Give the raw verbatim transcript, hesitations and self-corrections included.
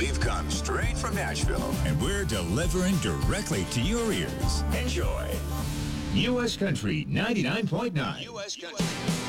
We've come straight from Nashville, and we're delivering directly to your ears. Enjoy. U S Country ninety-nine point nine. U S Country.